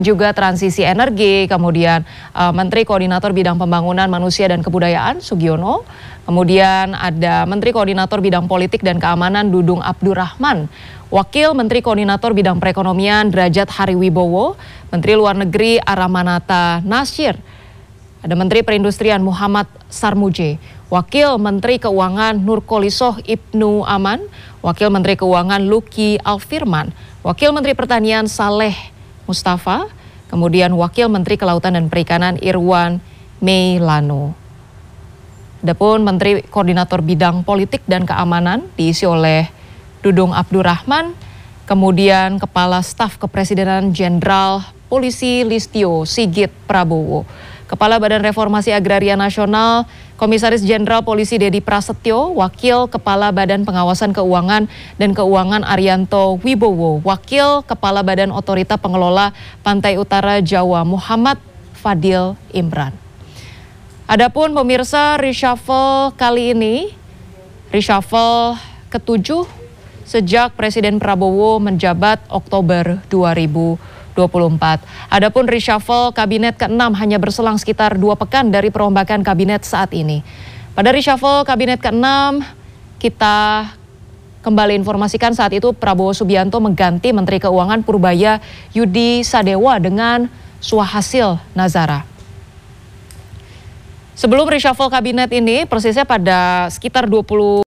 juga transisi energi, kemudian Menteri Koordinator Bidang Pembangunan Manusia dan Kebudayaan Sugiono, kemudian ada Menteri Koordinator Bidang Politik dan Keamanan Dudung Abdurrahman, Wakil Menteri Koordinator Bidang Perekonomian Derajat Hariwibowo, Menteri Luar Negeri Aramanata Nasyir, ada Menteri Perindustrian Muhammad Sarmuje, Wakil Menteri Keuangan Nurkolisoh Ibnu Aman, Wakil Menteri Keuangan Luki Alfirman, Wakil Menteri Pertanian Saleh Mustafa, kemudian Wakil Menteri Kelautan dan Perikanan Irwan Meilano. Adapun Menteri Koordinator Bidang Politik dan Keamanan diisi oleh Dudung Abdurrahman, kemudian Kepala Staf Kepresidenan Jenderal Polisi Listio Sigit Prabowo, Kepala Badan Reformasi Agraria Nasional, Komisaris Jenderal Polisi Dedi Prasetyo, Wakil Kepala Badan Pengawasan Keuangan dan Keuangan Arianto Wibowo, Wakil Kepala Badan Otorita Pengelola Pantai Utara Jawa Muhammad Fadil Imran. Adapun pemirsa, reshuffle kali ini, reshuffle ke-7 sejak Presiden Prabowo menjabat Oktober 2024. Adapun reshuffle kabinet ke-6 hanya berselang sekitar 2 pekan dari perombakan kabinet saat ini. Pada reshuffle kabinet ke-6, kita kembali informasikan saat itu Prabowo Subianto mengganti Menteri Keuangan Purbaya Yudi Sadewa dengan Suhasil Nazara. Sebelum reshuffle kabinet ini, persisnya pada sekitar 27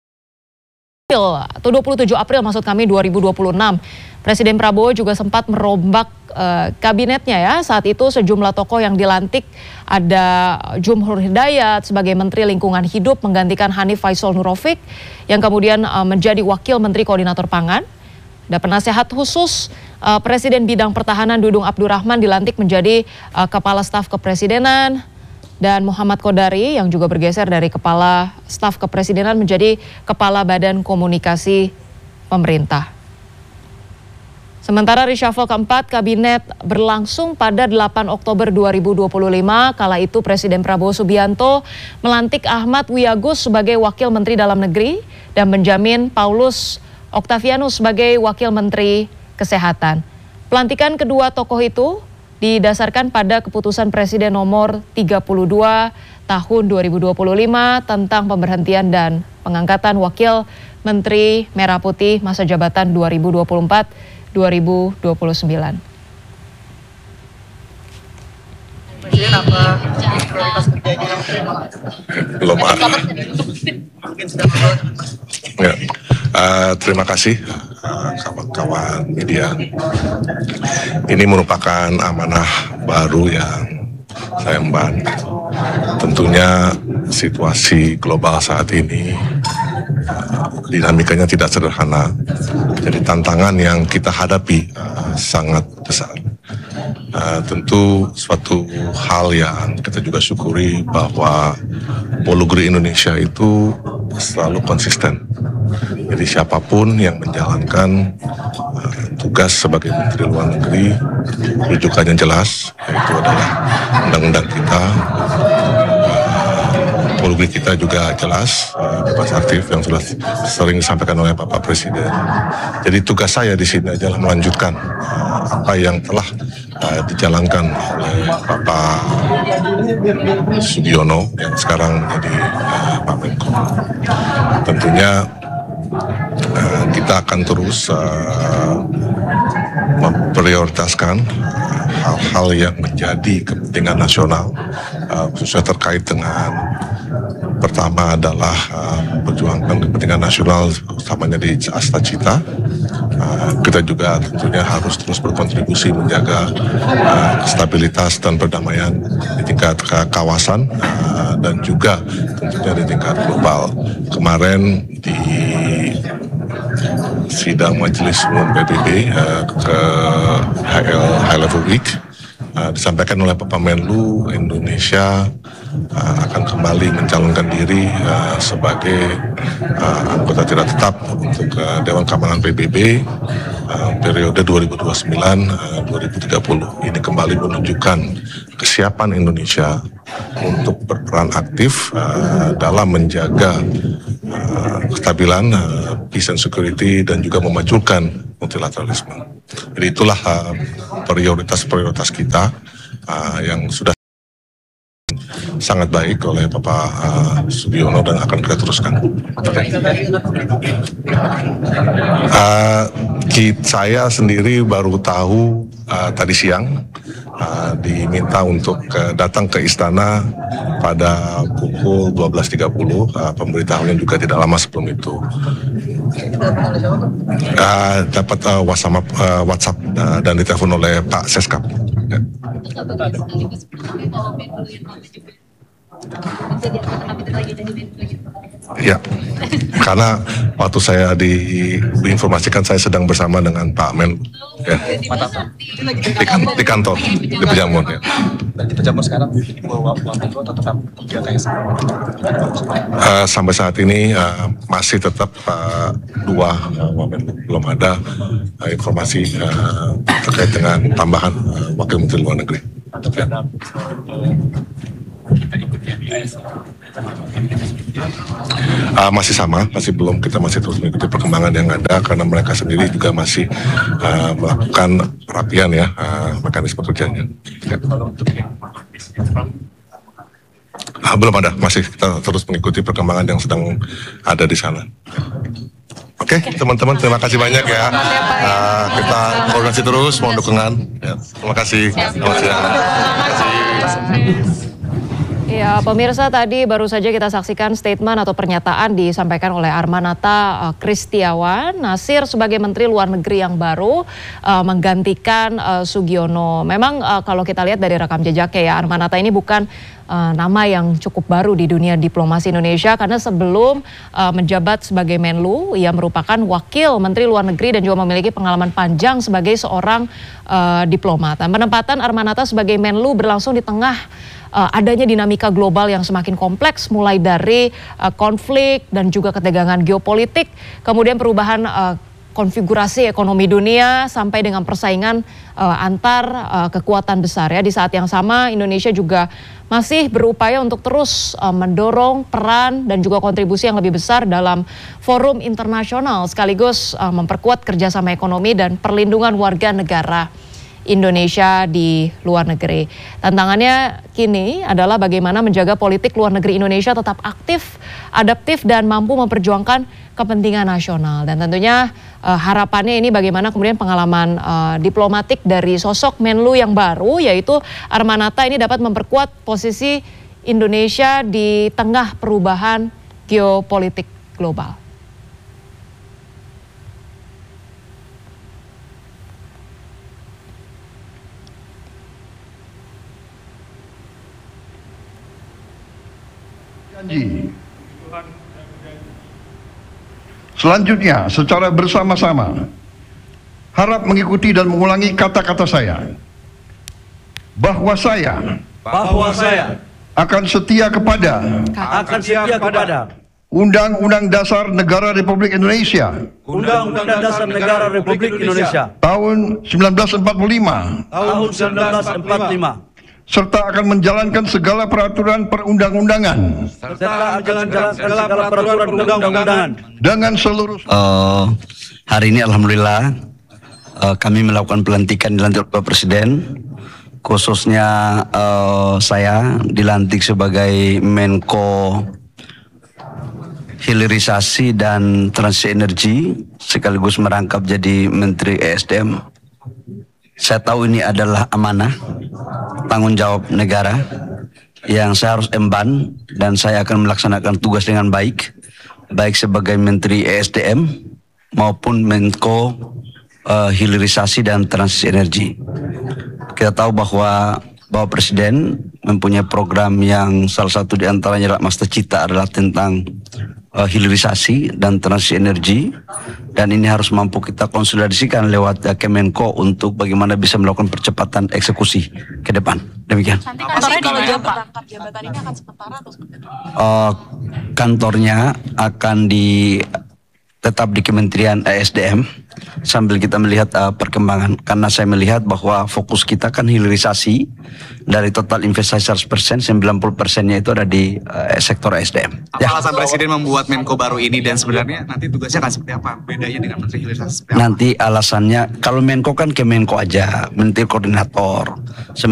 April maksud kami 2026, Presiden Prabowo juga sempat merombak kabinetnya ya. Saat itu sejumlah tokoh yang dilantik, ada Jumhur Hidayat sebagai Menteri Lingkungan Hidup menggantikan Hanif Faisal Nurofik yang kemudian menjadi Wakil Menteri Koordinator Pangan. Ada penasehat khusus Presiden Bidang Pertahanan Dudung Abdurrahman dilantik menjadi Kepala Staf Kepresidenan, dan Muhammad Kodari yang juga bergeser dari Kepala Staf Kepresidenan menjadi Kepala Badan Komunikasi Pemerintah. Sementara reshuffle keempat kabinet berlangsung pada 8 Oktober 2025, kala itu Presiden Prabowo Subianto melantik Ahmad Wiyagus sebagai Wakil Menteri Dalam Negeri dan Benjamin Paulus Oktavianus sebagai Wakil Menteri Kesehatan. Pelantikan kedua tokoh itu didasarkan pada keputusan Presiden nomor 32 tahun 2025 tentang pemberhentian dan pengangkatan Wakil Menteri Merah Putih masa jabatan 2024-2029. Presiden apa prioritas kerjanya? Belum ada. Ya. Terima kasih kawan-kawan media. Ini merupakan amanah baru yang saya emban. Tentunya situasi global saat ini dinamikanya tidak sederhana. Jadi tantangan yang kita hadapi sangat besar. Tentu suatu hal yang kita juga syukuri bahwa Polugri Indonesia itu selalu konsisten. Jadi siapapun yang menjalankan tugas sebagai Menteri Luar Negeri, rujukannya jelas, yaitu adalah undang-undang kita. Polugri kita juga jelas, bebas aktif yang sudah sering disampaikan oleh Bapak Presiden. Jadi tugas saya di sini adalah melanjutkan apa yang telah dijalankan oleh Bapak Sugiono yang sekarang menjadi Pak Menko. Tentunya kita akan terus memprioritaskan hal-hal yang menjadi kepentingan nasional, khususnya terkait dengan pertama adalah memperjuangkan kepentingan nasional utamanya di Astacita. Kita juga tentunya harus terus berkontribusi menjaga stabilitas dan perdamaian di tingkat kawasan dan juga tentunya di tingkat global. Kemarin di sidang Majelis Umum PBB ke High Level Week disampaikan oleh Bapak Menlu, Indonesia akan kembali mencalonkan diri sebagai anggota tidak tetap untuk Dewan Keamanan PBB periode 2029-2030. Ini kembali menunjukkan kesiapan Indonesia untuk berperan aktif dalam menjaga kestabilan, peace and security, dan juga memajukan multilateralisme. Jadi itulah prioritas-prioritas kita yang sudah sangat baik oleh Bapak Sugiono dan akan kita teruskan. Saya sendiri baru tahu tadi siang, diminta untuk datang ke istana pada pukul 12.30. Pemberitahuan juga tidak lama sebelum itu. Dapat WhatsApp dan ditelepon oleh Pak Seskap. Ya. Ya, karena waktu saya diinformasikan saya sedang bersama dengan Pak Men, ya, di kantor di Pejamun. Ya. Dan di Pejamun sekarang bawa Menko atau tetap sampai saat ini masih tetap dua Wamen, belum ada informasi terkait dengan tambahan Wakil Menteri Luar Negeri. Masih sama, masih belum, kita masih terus mengikuti perkembangan yang ada karena mereka sendiri juga masih melakukan perapian ya mekanisme kerjanya. Ya. Belum ada, masih kita terus mengikuti perkembangan yang sedang ada di sana. Oke, teman-teman, terima kasih banyak ya. Kita koordinasi terus, mohon dukungan. Ya, terima kasih. Selamat siang. Terima kasih. Ya, pemirsa, tadi baru saja kita saksikan statement atau pernyataan disampaikan oleh Armanata Kristiawan Nasir sebagai Menteri Luar Negeri yang baru menggantikan Sugiono. Memang kalau kita lihat dari rekam jejaknya ya, Armanata ini bukan nama yang cukup baru di dunia diplomasi Indonesia karena sebelum menjabat sebagai Menlu, ia merupakan Wakil Menteri Luar Negeri dan juga memiliki pengalaman panjang sebagai seorang diplomat. Dan penempatan Armanata sebagai Menlu berlangsung di tengah adanya dinamika global yang semakin kompleks, mulai dari konflik dan juga ketegangan geopolitik, kemudian perubahan konfigurasi ekonomi dunia sampai dengan persaingan antar kekuatan besar ya. Di saat yang sama Indonesia juga masih berupaya untuk terus mendorong peran dan juga kontribusi yang lebih besar dalam forum internasional sekaligus memperkuat kerjasama ekonomi dan perlindungan warga negara Indonesia di luar negeri. Tantangannya kini adalah bagaimana menjaga politik luar negeri Indonesia tetap aktif, adaptif, dan mampu memperjuangkan kepentingan nasional. Dan tentunya harapannya ini bagaimana kemudian pengalaman diplomatik dari sosok Menlu yang baru, yaitu Armanata, ini dapat memperkuat posisi Indonesia di tengah perubahan geopolitik global. Selanjutnya, secara bersama-sama harap mengikuti dan mengulangi kata-kata saya bahwa saya akan setia kepada Undang-Undang Dasar Negara Republik Indonesia tahun 1945 serta akan menjalankan segala peraturan perundang-undangan dengan seluruh. Hari ini alhamdulillah kami melakukan pelantikan dilantik Bapak Presiden, khususnya saya dilantik sebagai Menko Hilirisasi dan Transisi Energi sekaligus merangkap jadi Menteri ESDM. Saya tahu ini adalah amanah, tanggung jawab negara yang saya harus emban dan saya akan melaksanakan tugas dengan baik sebagai Menteri ESDM maupun Menko Hilirisasi dan Transisi Energi. Kita tahu bahwa Bapak Presiden mempunyai program yang salah satu di antaranya adalah Master Cita adalah tentang hilirisasi dan transisi energi, dan ini harus mampu kita konsolidasikan lewat Kemenko untuk bagaimana bisa melakukan percepatan eksekusi ke depan. Demikian. Nanti kantornya kalau jabatan ini akan sementara atau seperti itu? Kantornya akan tetap di Kementerian ESDM sambil kita melihat perkembangan. Karena saya melihat bahwa fokus kita kan hilirisasi, dari total investasi 100%, 90%-nya itu ada di sektor SDM. Apa alasan Presiden membuat Menko baru ini dan sebenarnya nanti tugasnya akan seperti apa? Bedanya dengan Menteri Hilirisasi seperti apa? Nanti alasannya, kalau Menko kan Kemenko aja, Menteri Koordinator.